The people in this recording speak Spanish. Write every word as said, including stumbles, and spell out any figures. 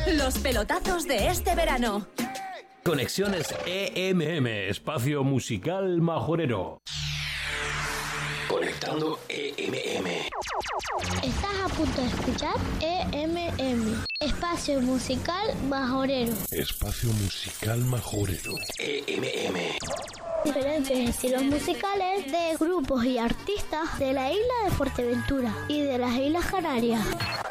Los pelotazos de este verano. Conexiones E M M, espacio musical majorero. Conectando E M M. Estás a punto de escuchar E M M, espacio musical majorero. Espacio musical majorero. E M M. Diferentes estilos musicales de grupos y artistas de la isla de Fuerteventura y de las Islas Canarias.